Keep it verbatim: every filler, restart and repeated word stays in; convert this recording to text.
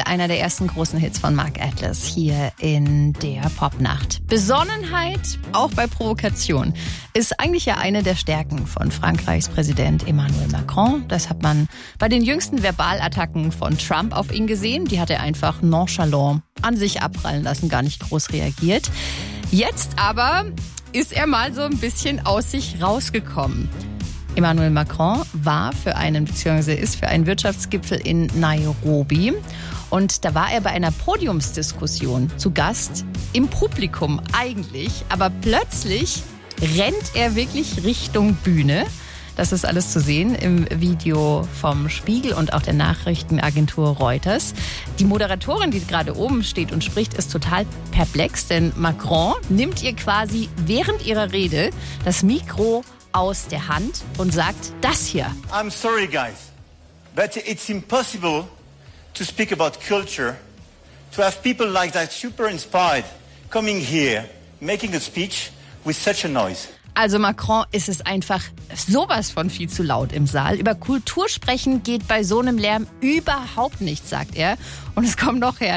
einer der ersten großen Hits von Mark Atlas hier in der Popnacht. Besonnenheit, auch bei Provokation, ist eigentlich ja eine der Stärken von Frankreichs Präsident Emmanuel Macron. Das hat man bei den jüngsten Verbalattacken von Trump auf ihn gesehen. Die hat er einfach nonchalant an sich abprallen lassen, gar nicht groß reagiert. Jetzt aber ist er mal so ein bisschen aus sich rausgekommen. Emmanuel Macron war für einen, beziehungsweise ist für einen Wirtschaftsgipfel in Nairobi. Und da war er bei einer Podiumsdiskussion zu Gast, im Publikum eigentlich. Aber plötzlich rennt er wirklich Richtung Bühne. Das ist alles zu sehen im Video vom Spiegel und auch der Nachrichtenagentur Reuters. Die Moderatorin, die gerade oben steht und spricht, ist total perplex, denn Macron nimmt ihr quasi während ihrer Rede das Mikro aus der Hand und sagt das hier. I'm sorry, guys, but it's impossible to speak about culture, to have people like that super inspired coming here, making a speech with such a noise. Also Macron ist es einfach sowas von viel zu laut im Saal. Über Kultur sprechen geht bei so einem Lärm überhaupt nicht, sagt er. Und es kommt noch her.